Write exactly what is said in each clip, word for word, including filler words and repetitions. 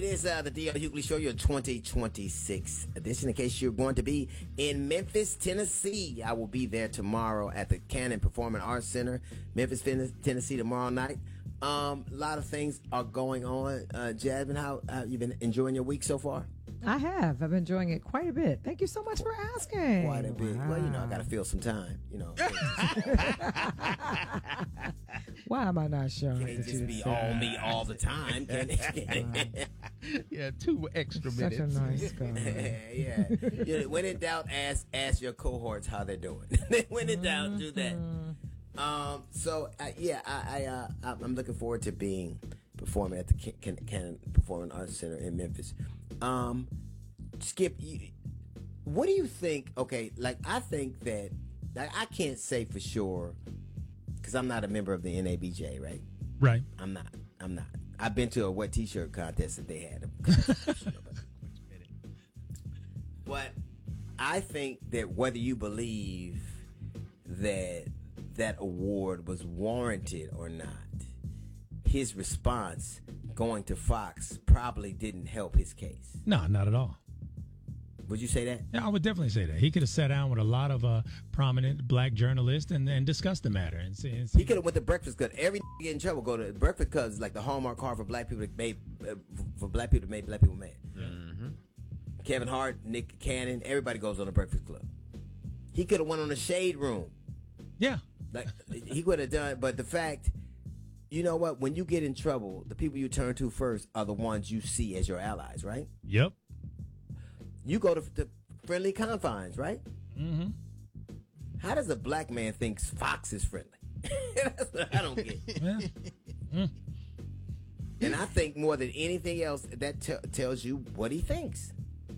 is uh, the D L Hughley Show, your twenty twenty-six edition. In case you're going to be in Memphis, Tennessee, I will be there tomorrow at the Cannon Performing Arts Center, Memphis, Tennessee, tomorrow night. Um, a lot of things are going on. Uh, Jasmine, how have you been enjoying your week so far? I have. I've been enjoying it quite a bit. Thank you so much for asking. Quite a bit. Wow. Well, you know, I got to feel some time, you know. Why am I not sure? Can't just be all me all the time. Can it? Yeah, two extra Such minutes. a nice guy. yeah. You know, when in doubt, ask ask your cohorts how they're doing. When in doubt, do that. Um. So uh, yeah, I, I uh, I'm looking forward to being performing at the Cannon Can- Performing Arts Center in Memphis. Um, Skip, you, what do you think? Okay, like I think that like, I can't say for sure because I'm not a member of the N A B J, right? Right. I'm not. I'm not. I've been to a wet T-shirt contest that they had. But I think that whether you believe that that award was warranted or not, his response going to Fox probably didn't help his case. No, not at all. Would you say that? Yeah, I would definitely say that. He could have sat down with a lot of uh, prominent black journalists and, and discussed the matter. And see, and see. He could have went to Breakfast Club. Every get in trouble go to Breakfast Club is like the Hallmark card for black people that made uh, for black people that made black people mad. Mm-hmm. Kevin Hart, Nick Cannon, everybody goes on the Breakfast Club. He could have went on the Shade Room. Yeah. Like he would have done, but the fact, you know what? When you get in trouble, the people you turn to first are the ones you see as your allies, right? Yep. You go to the friendly confines, right? Mm-hmm. How does a black man think Fox is friendly? That's what I don't get. Yeah. Mm. And I think more than anything else, that t- tells you what he thinks.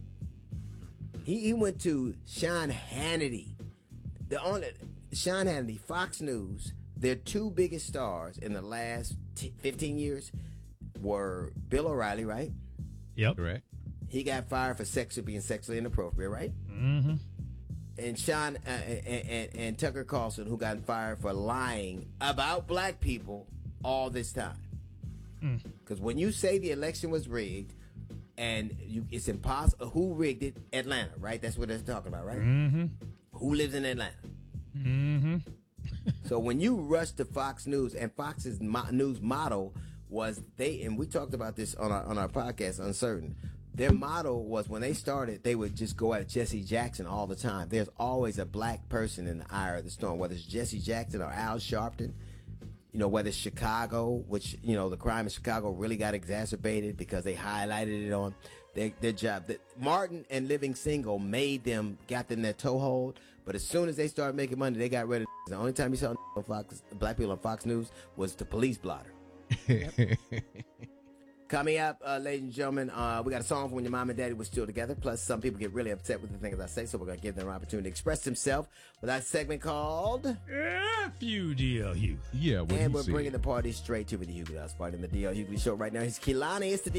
He, he went to Sean Hannity. The only Sean Hannity, Fox News, their two biggest stars in the last t- fifteen years were Bill O'Reilly, right? Yep. Correct. He got fired for sexually being sexually inappropriate, right? Mm-hmm. And Sean uh, and, and, and Tucker Carlson, who got fired for lying about black people all this time. Because mm. when you say the election was rigged, and you, it's impossible. Who rigged it? Atlanta, right? That's what they're talking about, right? Mm-hmm. Who lives in Atlanta? Mm-hmm. So when you rush to Fox News, and Fox's mo- news motto was they, and we talked about this on our on our podcast, Uncertain. Their motto was when they started, they would just go at Jesse Jackson all the time. There's always a black person in the eye of the storm, whether it's Jesse Jackson or Al Sharpton. You know, whether it's Chicago, which, you know, the crime in Chicago really got exacerbated because they highlighted it on their, their job. That Martin and Living Single made them, got them their toehold. But as soon as they started making money, they got rid of the only time you saw on Fox, black people on Fox News was the police blotter. Yep. Coming up, uh, ladies and gentlemen, uh, we got a song from When Your Mom and Daddy Was Still Together. Plus, some people get really upset with the things I say, so we're going to give them an opportunity to express themselves with our segment called F U D L U. Yeah, what and he we're said. bringing the party straight to the Hughley House Party in the D L Hughley Show right now. He's Kehlani. It's the D